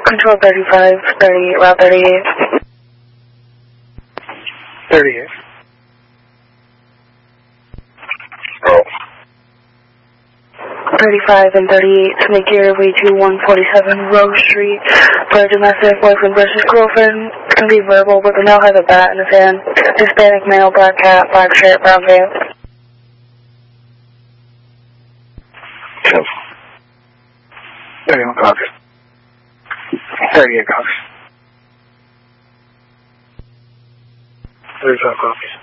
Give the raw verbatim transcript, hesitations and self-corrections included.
Control thirty-five, thirty-eight, Route thirty-eight. thirty-eight. Oh. thirty-five and thirty-eight, make your way to one forty-seven Rose Street for a domestic boyfriend versus girlfriend. It's going to be verbal, but the male has a bat in his hand. Hispanic male, black hat, black shirt, brown pants. Ten. thirty-one copies. thirty-eight copies. thirty-five copies.